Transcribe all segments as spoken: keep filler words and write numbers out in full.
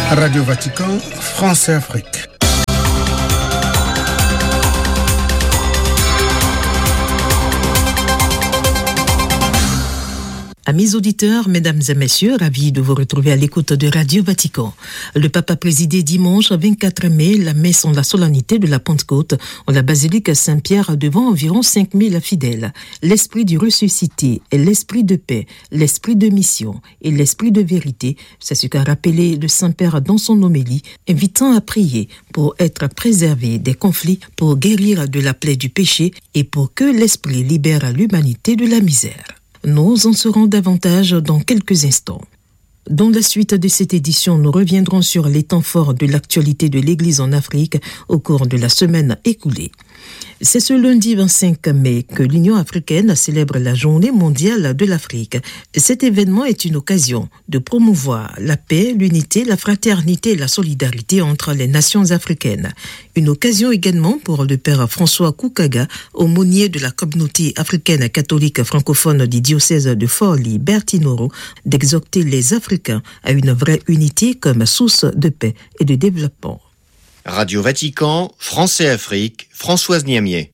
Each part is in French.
Radio Vatican, France et Afrique. Amis auditeurs, mesdames et messieurs, ravis de vous retrouver à l'écoute de Radio Vatican. Le pape a présidé dimanche vingt-quatre mai la messe en la solennité de la Pentecôte en la basilique Saint-Pierre devant environ cinq mille fidèles. L'esprit du ressuscité et l'esprit de paix, l'esprit de mission et l'esprit de vérité, c'est ce qu'a rappelé le Saint-Père dans son homélie, invitant à prier pour être préservé des conflits, pour guérir de la plaie du péché et pour que l'esprit libère l'humanité de la misère. Nous en saurons davantage dans quelques instants. Dans la suite de cette édition, nous reviendrons sur les temps forts de l'actualité de l'Église en Afrique au cours de la semaine écoulée. C'est ce lundi vingt-cinq mai que l'Union africaine célèbre la Journée mondiale de l'Afrique. Cet événement est une occasion de promouvoir la paix, l'unité, la fraternité et la solidarité entre les nations africaines. Une occasion également pour le père François Koukaga, aumônier de la communauté africaine catholique francophone du diocèse de Forli-Bertinoro, d'exhorter les Africains à une vraie unité comme source de paix et de développement. Radio Vatican, France et Afrique, Françoise Niamier.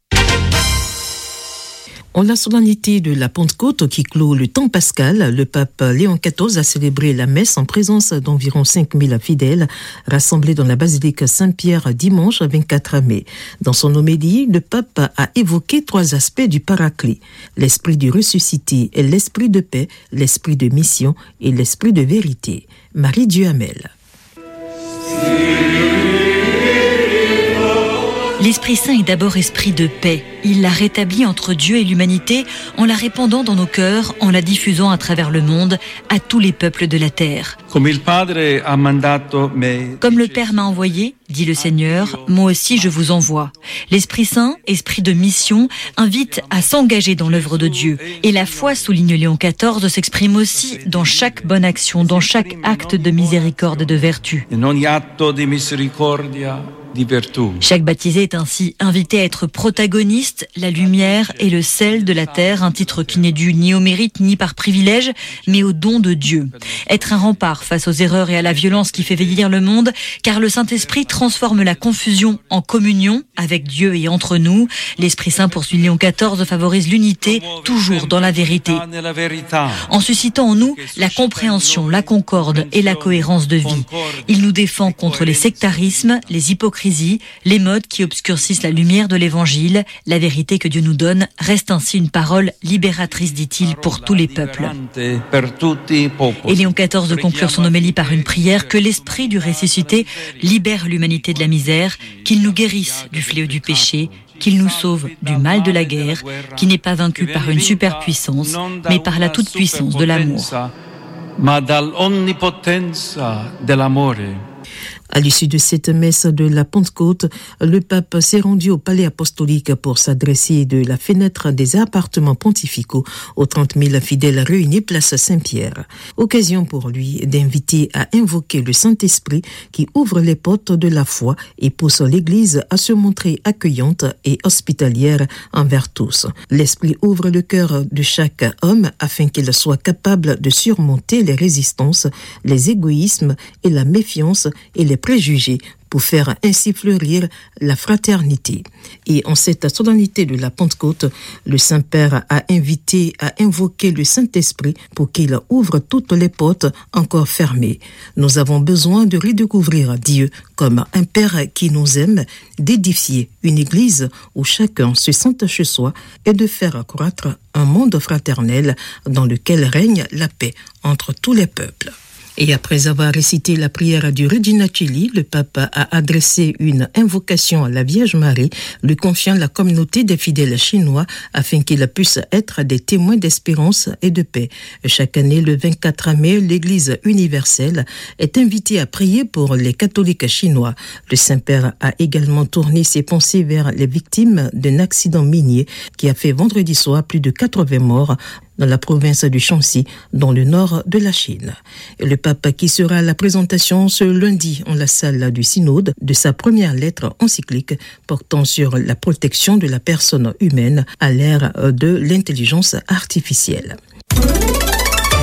En la solennité de la Pentecôte qui clôt le temps pascal, le pape Léon quatorze a célébré la messe en présence d'environ cinq mille fidèles rassemblés dans la basilique Saint-Pierre dimanche vingt-quatre mai. Dans son homélie, le pape a évoqué trois aspects du paraclet: l'esprit du ressuscité, l'esprit de paix, l'esprit de mission et l'esprit de vérité. Marie Duhamel. L'Esprit Saint est d'abord esprit de paix. Il l'a rétabli entre Dieu et l'humanité en la répandant dans nos cœurs, en la diffusant à travers le monde, à tous les peuples de la terre. Comme le Père m'a envoyé, dit le Seigneur, moi aussi je vous envoie. L'Esprit Saint, esprit de mission, invite à s'engager dans l'œuvre de Dieu. Et la foi, souligne Léon quatorze, s'exprime aussi dans chaque bonne action, dans chaque acte de miséricorde et de vertu. Chaque baptisé est ainsi invité à être protagoniste, la lumière et le sel de la terre, un titre qui n'est dû ni au mérite ni par privilège, mais au don de Dieu. Être un rempart face aux erreurs et à la violence qui fait vieillir le monde, car le Saint-Esprit transforme la confusion en communion avec Dieu et entre nous. L'Esprit Saint, poursuit Léon quatorze, favorise l'unité, toujours dans la vérité, en suscitant en nous la compréhension, la concorde et la cohérence de vie. Il nous défend contre les sectarismes, les hypocrisies, les modes qui obscurcissent la lumière de l'Évangile. La vérité que Dieu nous donne reste ainsi une parole libératrice, dit-il, pour tous les peuples. Et Léon quatorze de conclure son homélie par une prière: que l'Esprit du ressuscité libère l'humanité de la misère, qu'il nous guérisse du fléau du péché, qu'il nous sauve du mal de la guerre, qui n'est pas vaincu par une superpuissance, mais par la toute-puissance de l'amour. À l'issue de cette messe de la Pentecôte, le pape s'est rendu au palais apostolique pour s'adresser de la fenêtre des appartements pontificaux aux trente mille fidèles réunis place Saint-Pierre. Occasion pour lui d'inviter à invoquer le Saint-Esprit qui ouvre les portes de la foi et pousse l'Église à se montrer accueillante et hospitalière envers tous. L'Esprit ouvre le cœur de chaque homme afin qu'il soit capable de surmonter les résistances, les égoïsmes et la méfiance et les préjugés pour faire ainsi fleurir la fraternité. Et en cette solennité de la Pentecôte, le Saint-Père a invité à invoquer le Saint-Esprit pour qu'il ouvre toutes les portes encore fermées. Nous avons besoin de redécouvrir Dieu comme un Père qui nous aime, d'édifier une Église où chacun se sente chez soi et de faire croître un monde fraternel dans lequel règne la paix entre tous les peuples. Et après avoir récité la prière du Regina Coeli, le pape a adressé une invocation à la Vierge Marie, lui confiant la communauté des fidèles chinois afin qu'ils puissent être des témoins d'espérance et de paix. Chaque année, le vingt-quatre mai, l'Église universelle est invitée à prier pour les catholiques chinois. Le Saint-Père a également tourné ses pensées vers les victimes d'un accident minier qui a fait vendredi soir plus de quatre-vingts morts dans la province du Shanxi, dans le nord de la Chine. Et le pape qui sera à la présentation ce lundi en la salle du synode de sa première lettre encyclique portant sur la protection de la personne humaine à l'ère de l'intelligence artificielle.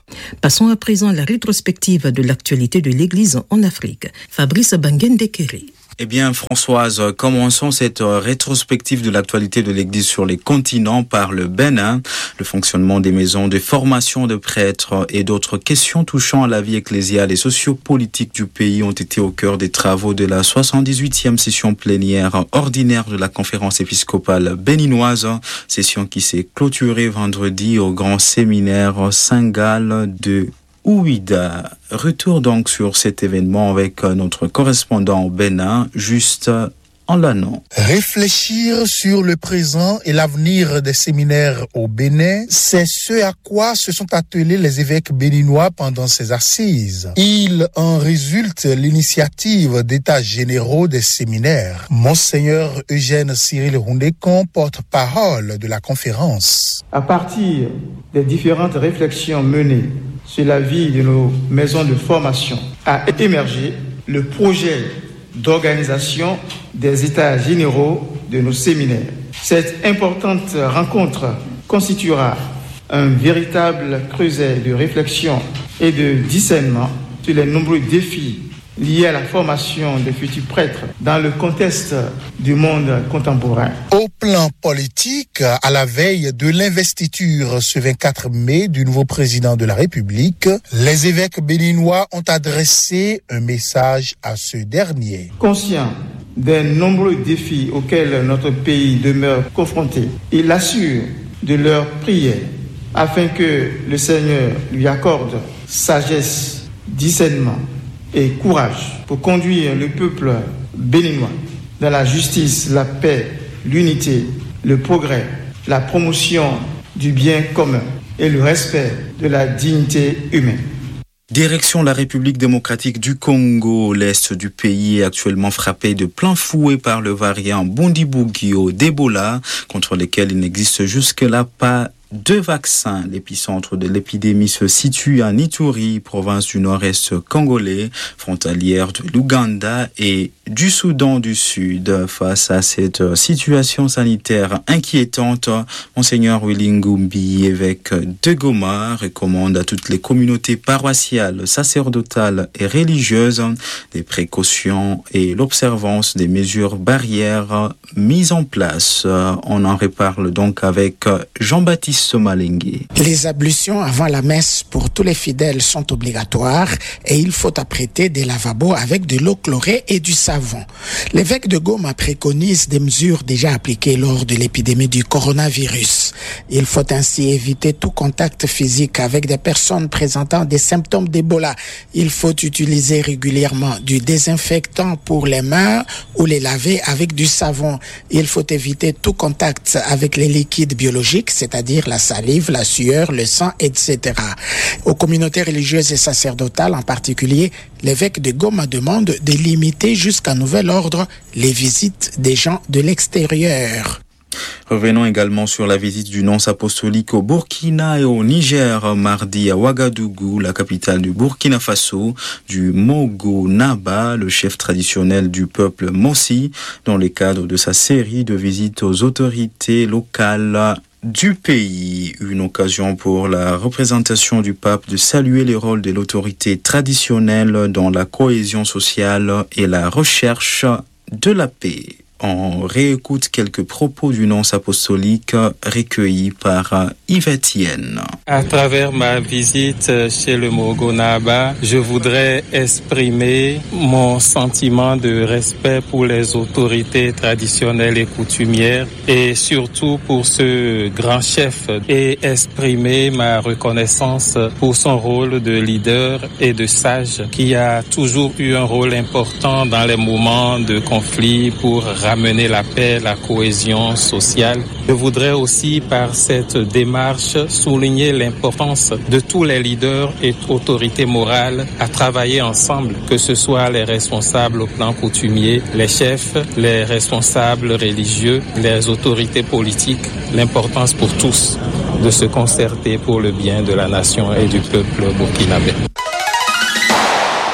Passons à présent à la rétrospective de l'actualité de l'Église en Afrique. Fabrice Bangendekere. Eh bien, Françoise, commençons cette rétrospective de l'actualité de l'Église sur les continents par le Bénin, le fonctionnement des maisons de formation de prêtres et d'autres questions touchant à la vie ecclésiale et sociopolitique du pays ont été au cœur des travaux de la soixante-dix-huitième session plénière ordinaire de la conférence épiscopale béninoise, session qui s'est clôturée vendredi au grand séminaire Saint-Gall de Ouida. Retour donc sur cet événement avec notre correspondant au Bénin, Juste en l'annonce. Réfléchir sur le présent et l'avenir des séminaires au Bénin, c'est ce à quoi se sont attelés les évêques béninois pendant ces assises. Il en résulte l'initiative d'états généraux des séminaires. Monseigneur Eugène Cyril Houndékon, porte-parole de la conférence. À partir des différentes réflexions menées sur la vie de nos maisons de formation, a émergé le projet d'organisation des états généraux de nos séminaires. Cette importante rencontre constituera un véritable creuset de réflexion et de discernement sur les nombreux défis liés à la formation des futurs prêtres dans le contexte du monde contemporain. Au plan politique, à la veille de l'investiture ce vingt-quatre mai du nouveau président de la République, les évêques béninois ont adressé un message à ce dernier. Conscient des nombreux défis auxquels notre pays demeure confronté, il assure de leur prière afin que le Seigneur lui accorde sagesse, discernement et courage pour conduire le peuple béninois dans la justice, la paix, l'unité, le progrès, la promotion du bien commun et le respect de la dignité humaine. Direction la République démocratique du Congo, l'est du pays est actuellement frappé de plein fouet par le variant Bundibugyo d'Ebola, contre lequel il n'existe jusque-là pas de vaccins. L'épicentre de l'épidémie se situe à Ituri, province du nord-est congolais, frontalière de l'Ouganda et du Soudan du Sud. Face à cette situation sanitaire inquiétante, Monseigneur Willy Ngumbi, évêque de Goma, recommande à toutes les communautés paroissiales, sacerdotales et religieuses des précautions et l'observance des mesures barrières mises en place. On en reparle donc avec Jean-Baptiste Somalengui. Les ablutions avant la messe pour tous les fidèles sont obligatoires et il faut apprêter des lavabos avec de l'eau chlorée et du savon. L'évêque de Goma préconise des mesures déjà appliquées lors de l'épidémie du coronavirus. Il faut ainsi éviter tout contact physique avec des personnes présentant des symptômes d'Ebola. Il faut utiliser régulièrement du désinfectant pour les mains ou les laver avec du savon. Il faut éviter tout contact avec les liquides biologiques, c'est-à-dire la salive, la sueur, le sang, et cetera. Aux communautés religieuses et sacerdotales en particulier, l'évêque de Goma demande de limiter jusqu'à nouvel ordre les visites des gens de l'extérieur. Revenons également sur la visite du nonce apostolique au Burkina et au Niger mardi à Ouagadougou, la capitale du Burkina Faso, du Mogo Naba, le chef traditionnel du peuple Mossi, dans le cadre de sa série de visites aux autorités locales du pays. Une occasion pour la représentation du pape de saluer le rôle de l'autorité traditionnelle dans la cohésion sociale et la recherche de la paix. On réécoute quelques propos du nonce apostolique recueillis par Yves Etienne. À travers ma visite chez le Mogo Naba, je voudrais exprimer mon sentiment de respect pour les autorités traditionnelles et coutumières et surtout pour ce grand chef et exprimer ma reconnaissance pour son rôle de leader et de sage qui a toujours eu un rôle important dans les moments de conflit pour ramener la paix, la cohésion sociale. Je voudrais aussi, par cette démarche, souligner l'importance de tous les leaders et autorités morales à travailler ensemble, que ce soit les responsables au plan coutumier, les chefs, les responsables religieux, les autorités politiques. L'importance pour tous de se concerter pour le bien de la nation et du peuple burkinabé.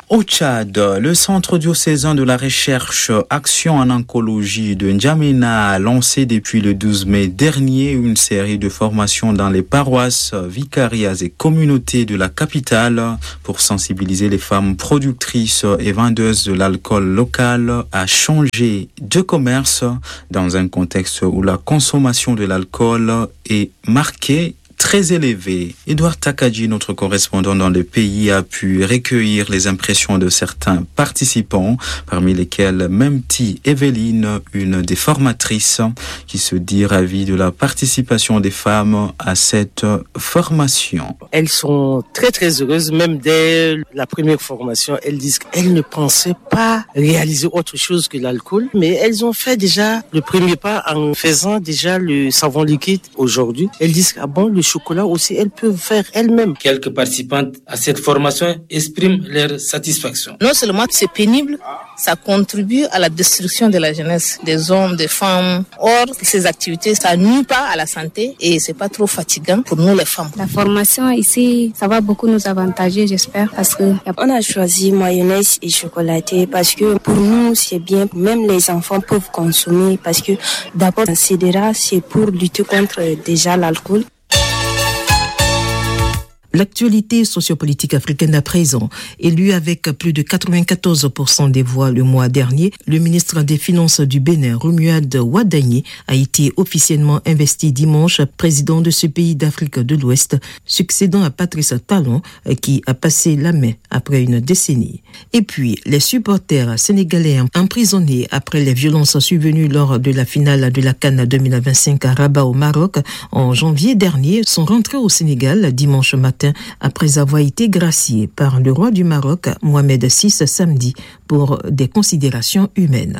Au Tchad, le Centre diocésain de la recherche Action en oncologie de N'Djamena a lancé depuis le douze mai dernier une série de formations dans les paroisses, vicariats et communautés de la capitale pour sensibiliser les femmes productrices et vendeuses de l'alcool local à changer de commerce dans un contexte où la consommation de l'alcool est marquée très élevé. Edouard Takadji, notre correspondant dans le pays, a pu recueillir les impressions de certains participants, parmi lesquels Memti Evelyne, une des formatrices, qui se dit ravie de la participation des femmes à cette formation. Elles sont très très heureuses, même dès la première formation, elles disent qu'elles ne pensaient pas réaliser autre chose que l'alcool, mais elles ont fait déjà le premier pas en faisant déjà le savon liquide aujourd'hui. Elles disent que ah bon, le chocolat aussi, elles peuvent faire elles-mêmes. Quelques participantes à cette formation expriment leur satisfaction. Non seulement c'est pénible, ça contribue à la destruction de la jeunesse, des hommes, des femmes. Or, ces activités, ça nuit pas à la santé et c'est pas trop fatigant pour nous les femmes. La formation ici, ça va beaucoup nous avantager, j'espère, parce que on a choisi mayonnaise et chocolaté parce que pour nous c'est bien, même les enfants peuvent consommer parce que d'abord c'est déjà c'est pour lutter contre déjà l'alcool. L'actualité sociopolitique africaine à présent, élu avec plus de quatre-vingt-quatorze pour cent des voix le mois dernier, le ministre des Finances du Bénin, Romuald Wadagni, a été officiellement investi dimanche président de ce pays d'Afrique de l'Ouest, succédant à Patrice Talon, qui a passé la main après une décennie. Et puis, les supporters sénégalais emprisonnés après les violences survenues lors de la finale de la CAN deux mille vingt-cinq à Rabat au Maroc en janvier dernier sont rentrés au Sénégal dimanche matin après avoir été graciés par le roi du Maroc, Mohamed six, samedi, pour des considérations humaines.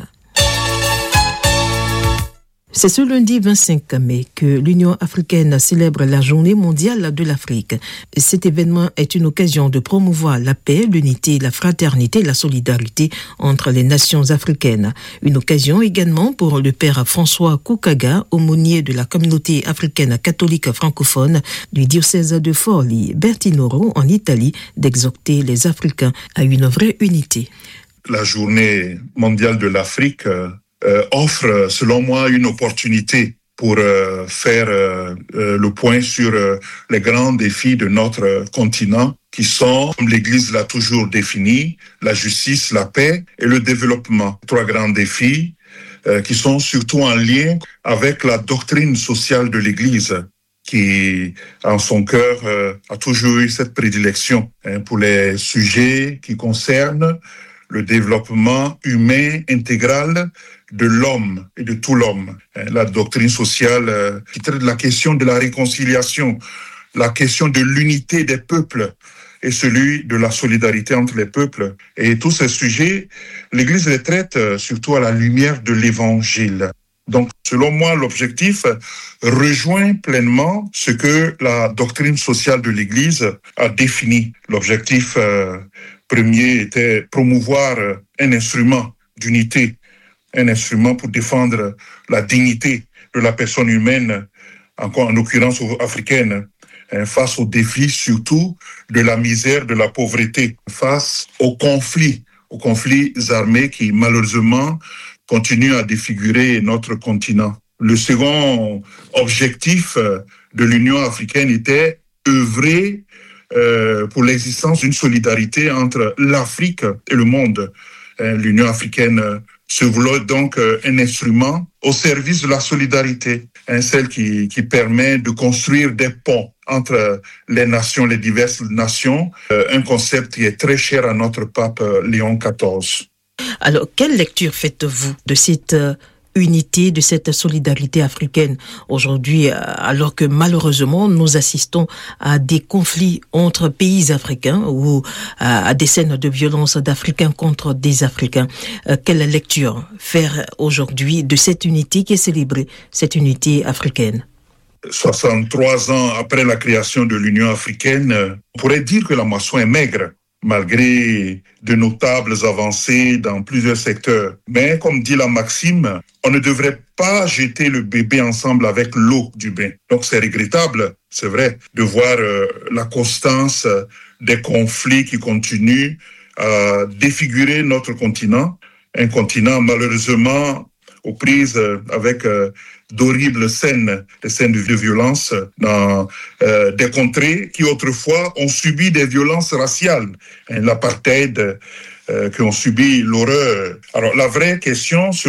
C'est ce lundi vingt-cinq mai que l'Union africaine célèbre la Journée mondiale de l'Afrique. Cet événement est une occasion de promouvoir la paix, l'unité, la fraternité et la solidarité entre les nations africaines. Une occasion également pour le père François Koukaga, aumônier de la communauté africaine catholique francophone du diocèse de Forlì, Bertinoro en Italie, d'exhorter les Africains à une vraie unité. La Journée mondiale de l'Afrique Euh, offre, selon moi, une opportunité pour euh, faire euh, euh, le point sur euh, les grands défis de notre euh, continent qui sont, comme l'Église l'a toujours défini, la justice, la paix et le développement. Trois grands défis euh, qui sont surtout en lien avec la doctrine sociale de l'Église qui, en son cœur, euh, a toujours eu cette prédilection hein, pour les sujets qui concernent le développement humain intégral de l'homme et de tout l'homme. La doctrine sociale euh, qui traite de la question de la réconciliation, la question de l'unité des peuples et celui de la solidarité entre les peuples. Et tous ces sujets, l'Église les traite euh, surtout à la lumière de l'Évangile. Donc, selon moi, l'objectif rejoint pleinement ce que la doctrine sociale de l'Église a défini. L'objectif euh, premier était promouvoir un instrument d'unité, un instrument pour défendre la dignité de la personne humaine, encore en l'occurrence africaine, hein, face aux défis surtout de la misère, de la pauvreté, face aux conflits, aux conflits armés qui malheureusement continuent à défigurer notre continent. Le second objectif de l'Union africaine était œuvrer euh, pour l'existence d'une solidarité entre l'Afrique et le monde. Hein, l'Union africaine se voulait donc un instrument au service de la solidarité, hein, celle qui, qui permet de construire des ponts entre les nations, les diverses nations, euh, un concept qui est très cher à notre pape Léon quatorze. Alors, quelle lecture faites-vous de cette euh, unité, de cette solidarité africaine aujourd'hui, euh, alors que malheureusement nous assistons à des conflits entre pays africains ou à, à des scènes de violence d'Africains contre des Africains. Euh, quelle lecture faire aujourd'hui de cette unité qui est célébrée, cette unité africaine? soixante-trois ans après la création de l'Union africaine, on pourrait dire que la moisson est maigre, malgré de notables avancées dans plusieurs secteurs. Mais comme dit la maxime, on ne devrait pas jeter le bébé ensemble avec l'eau du bain. Donc c'est regrettable, c'est vrai, de voir euh, la constance des conflits qui continuent a défiguré notre continent, un continent malheureusement aux prises avec euh, d'horribles scènes, des scènes de violence dans euh, des contrées qui autrefois ont subi des violences raciales, l'apartheid, euh, qui ont subi l'horreur. Alors la vraie question